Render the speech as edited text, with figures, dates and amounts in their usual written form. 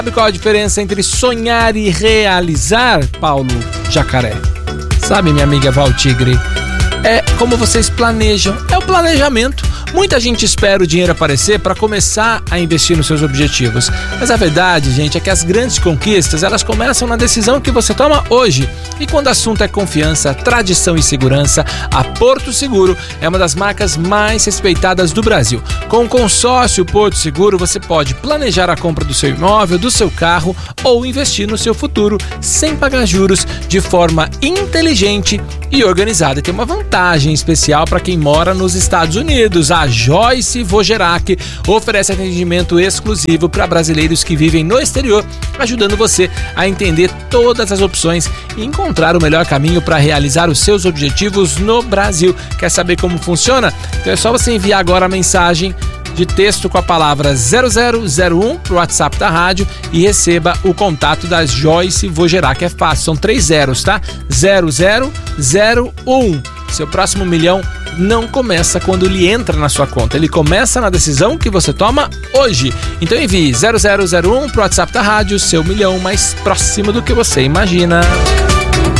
Sabe qual a diferença entre sonhar e realizar, Paulo Jacaré? Sabe, minha amiga Val Tigre? É como vocês planejam, é o planejamento. Muita gente espera o dinheiro aparecer para começar a investir nos seus objetivos. Mas a verdade, gente, é que as grandes conquistas, elas começam na decisão que você toma hoje. E quando o assunto é confiança, tradição e segurança, a Porto Seguro é uma das marcas mais respeitadas do Brasil. Com o consórcio Porto Seguro, você pode planejar a compra do seu imóvel, do seu carro ou investir no seu futuro sem pagar juros, de forma inteligente e organizada. E tem uma vantagem especial para quem mora nos Estados Unidos. A Joyce Vogerac oferece atendimento exclusivo para brasileiros que vivem no exterior, ajudando você a entender todas as opções e encontrar o melhor caminho para realizar os seus objetivos no Brasil. Quer saber como funciona? Então é só você enviar agora a mensagem de texto com a palavra 0001 para o WhatsApp da rádio e receba o contato da Joyce Vogerac. É fácil, são 3 zeros, tá? 0001. Seu próximo milhão não começa quando ele entra na sua conta, ele começa na decisão que você toma hoje. Então envie 0001 para o WhatsApp da rádio, seu milhão mais próximo do que você imagina.